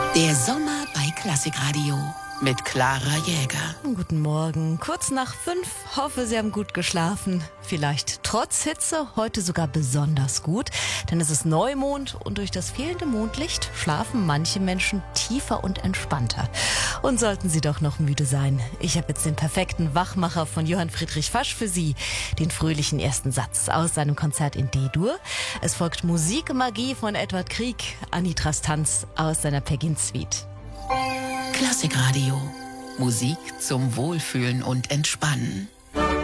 Der Sommer bei Klassikradio mit Clara Jäger. Guten Morgen, kurz nach 5. Hoffe, Sie haben gut geschlafen. Vielleicht trotz Hitze heute sogar besonders gut, denn es ist Neumond und durch das fehlende Mondlicht schlafen manche Menschen tiefer und entspannter. Und sollten Sie doch noch müde sein, ich habe jetzt den perfekten Wachmacher von Johann Friedrich Fasch für Sie, den fröhlichen ersten Satz aus seinem Konzert in D-Dur. Es folgt Musikmagie von Edward Grieg, Anitras Tanz aus seiner Pegin-Suite. Klassikradio. Musik zum Wohlfühlen und Entspannen.